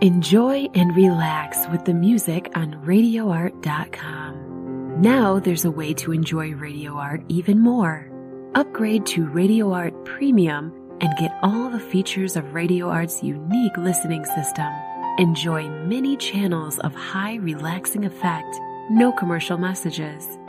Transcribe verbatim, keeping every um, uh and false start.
Enjoy and relax with the music on radio art dot com. Now there's a way to enjoy Radio Art even more. Upgrade to Radio Art Premium and get all the features of Radio Art's unique listening system. Enjoy many channels of high relaxing effect, no commercial messages,